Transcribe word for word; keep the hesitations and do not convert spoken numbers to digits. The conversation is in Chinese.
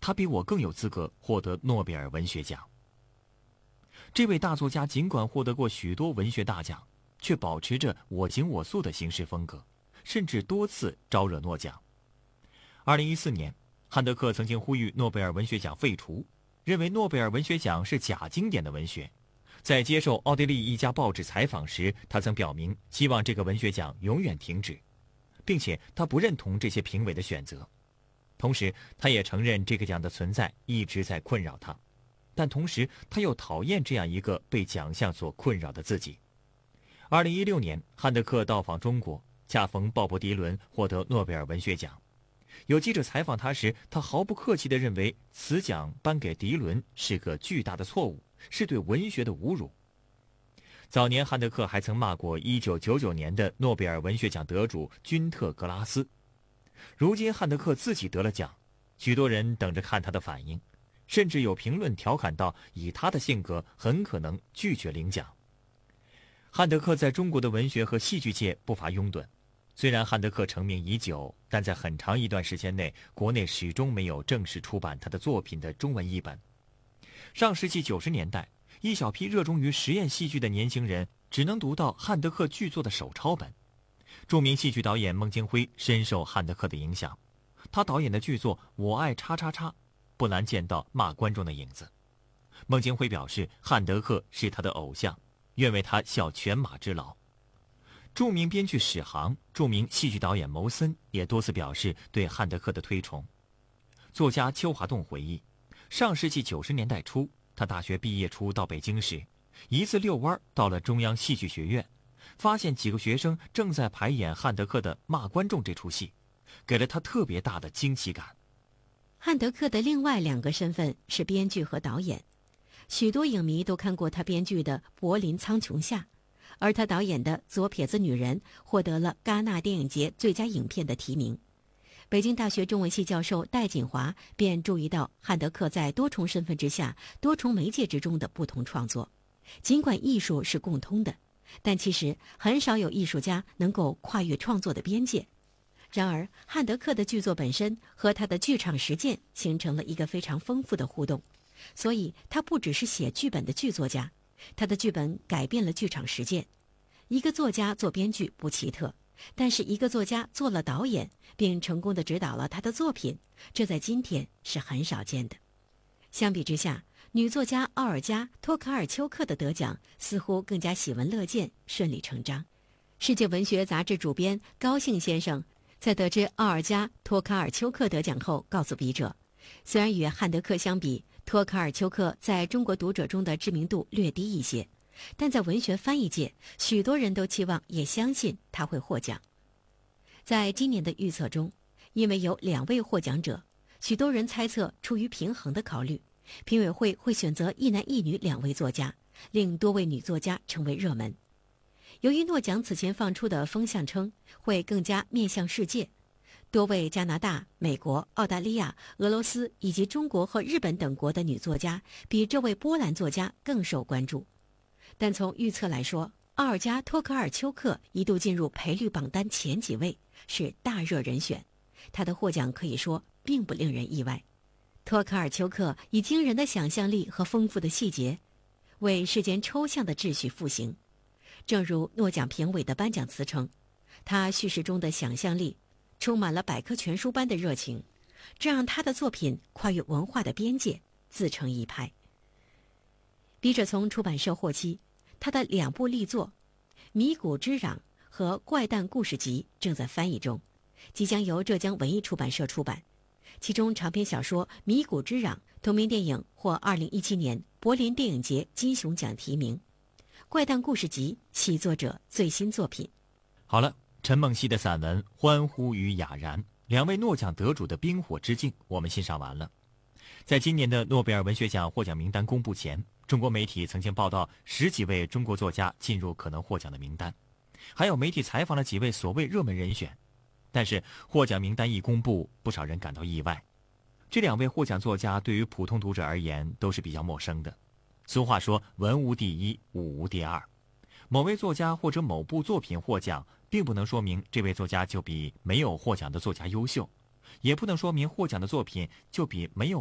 他比我更有资格获得诺贝尔文学奖。这位大作家尽管获得过许多文学大奖，却保持着我行我素的行事风格，甚至多次招惹诺奖。二零一四年，汉德克曾经呼吁诺贝尔文学奖废除，认为诺贝尔文学奖是假经典的文学。在接受奥地利一家报纸采访时，他曾表明希望这个文学奖永远停止，并且他不认同这些评委的选择。同时，他也承认这个奖的存在一直在困扰他，但同时他又讨厌这样一个被奖项所困扰的自己。二零一六年，汉德克到访中国，恰逢鲍勃·迪伦获得诺贝尔文学奖。有记者采访他时，他毫不客气地认为此奖颁给迪伦是个巨大的错误，是对文学的侮辱。早年汉德克还曾骂过一九九九年的诺贝尔文学奖得主君特·格拉斯。如今汉德克自己得了奖，许多人等着看他的反应，甚至有评论调侃道，以他的性格很可能拒绝领奖。汉德克在中国的文学和戏剧界不乏拥趸。虽然汉德克成名已久，但在很长一段时间内，国内始终没有正式出版他的作品的中文译本。上世纪九十年代，一小批热衷于实验戏剧的年轻人只能读到汉德克剧作的手抄本。著名戏剧导演孟京辉深受汉德克的影响，他导演的剧作《我爱叉叉叉》不难见到骂观众的影子。孟京辉表示，汉德克是他的偶像，愿为他效犬马之劳。著名编剧史航、著名戏剧导演牟森也多次表示对汉德克的推崇。作家邱华栋回忆，上世纪九十年代初，他大学毕业初到北京时，一次遛弯到了中央戏剧学院，发现几个学生正在排演汉德克的《骂观众》这出戏，给了他特别大的惊奇感。 汉德克的另外两个身份是编剧和导演，许多影迷都看过他编剧的《柏林苍穹下》，而他导演的《左撇子女人》获得了戛纳电影节最佳影片的提名。北京大学中文系教授戴锦华便注意到汉德克在多重身份之下、多重媒介之中的不同创作。尽管艺术是共通的，但其实很少有艺术家能够跨越创作的边界。然而，汉德克的剧作本身和他的剧场实践形成了一个非常丰富的互动，所以他不只是写剧本的剧作家，他的剧本改变了剧场实践。一个作家做编剧不奇特，但是一个作家做了导演，并成功地指导了他的作品，这在今天是很少见的。相比之下，女作家奥尔加·托卡尔丘克的得奖似乎更加喜闻乐见、顺理成章。世界文学杂志主编高兴先生在得知奥尔加·托卡尔丘克得奖后告诉笔者，虽然与汉德克相比，托卡尔丘克在中国读者中的知名度略低一些，但在文学翻译界，许多人都期望也相信他会获奖。在今年的预测中，因为有两位获奖者，许多人猜测出于平衡的考虑，评委会会选择一男一女两位作家，令多位女作家成为热门。由于诺奖此前放出的风向称会更加面向世界，多位加拿大、美国、澳大利亚、俄罗斯以及中国和日本等国的女作家比这位波兰作家更受关注。但从预测来说，奥尔加·托卡尔丘克一度进入赔率榜单前几位，是大热人选。他的获奖可以说并不令人意外。托卡尔丘克以惊人的想象力和丰富的细节，为世间抽象的秩序复兴。正如诺奖评委的颁奖词称，他叙事中的想象力充满了百科全书般的热情，这让他的作品跨越文化的边界，自成一派。笔者从出版社获悉，他的两部力作《迷谷之壤》和《怪诞故事集》正在翻译中，即将由浙江文艺出版社出版。其中长篇小说《迷谷之壤》同名电影获二零一七年柏林电影节金熊奖提名，《怪诞故事集》系作者最新作品。 好了，陈梦溪的散文《欢呼与哑然》，两位诺奖得主的冰火之境我们欣赏完了。在今年的诺贝尔文学奖获奖名单公布前，中国媒体曾经报道十几位中国作家进入可能获奖的名单，还有媒体采访了几位所谓热门人选。但是获奖名单一公布，不少人感到意外。这两位获奖作家对于普通读者而言都是比较陌生的。俗话说文无第一，武无第二。某位作家或者某部作品获奖，并不能说明这位作家就比没有获奖的作家优秀，也不能说明获奖的作品就比没有